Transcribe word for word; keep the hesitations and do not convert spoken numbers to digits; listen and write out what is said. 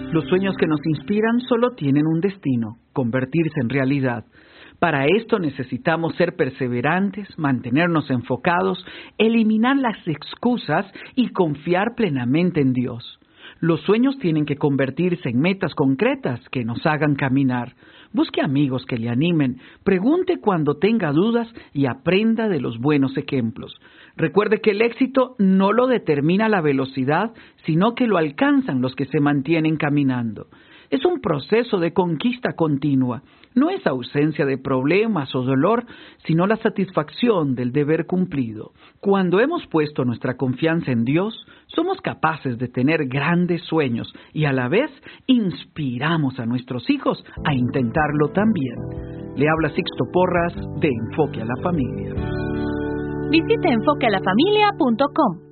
Los sueños que nos inspiran solo tienen un destino: convertirse en realidad. Para esto necesitamos ser perseverantes, mantenernos enfocados, eliminar las excusas y confiar plenamente en Dios. Los sueños tienen que convertirse en metas concretas que nos hagan caminar. Busque amigos que le animen, pregunte cuando tenga dudas y aprenda de los buenos ejemplos. Recuerde que el éxito no lo determina la velocidad, sino que lo alcanzan los que se mantienen caminando. Es un proceso de conquista continua. No es ausencia de problemas o dolor, sino la satisfacción del deber cumplido. Cuando hemos puesto nuestra confianza en Dios, somos capaces de tener grandes sueños y a la vez inspiramos a nuestros hijos a intentarlo también. Le habla Sixto Porras de Enfoque a la Familia. Visite enfoque a la familia punto com.